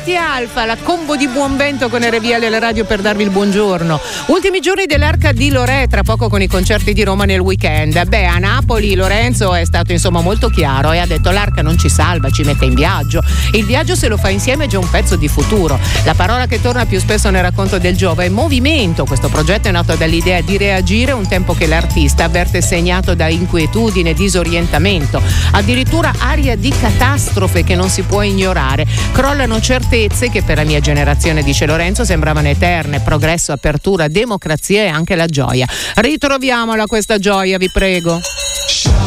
Bentrovati Alfa, la combo di buon vento con RVL alla radio per darvi il buongiorno. Ultimi giorni dell'Arca di Lorè, tra poco con i concerti di Roma nel weekend. Beh, a Napoli Lorenzo è stato insomma molto chiaro e ha detto l'Arca non ci salva, ci mette in viaggio. Il viaggio se lo fa insieme è già un pezzo di futuro. La parola che torna più spesso nel racconto del Giova è movimento. Questo progetto è nato dall'idea di reagire a un tempo che l'artista avverte segnato da inquietudine, disorientamento, addirittura aria di catastrofe che non si può ignorare. Crollano certezze che per la mia generazione, dice Lorenzo, sembravano eterne: progresso, apertura, democrazia e anche la gioia. Ritroviamola questa gioia, vi prego.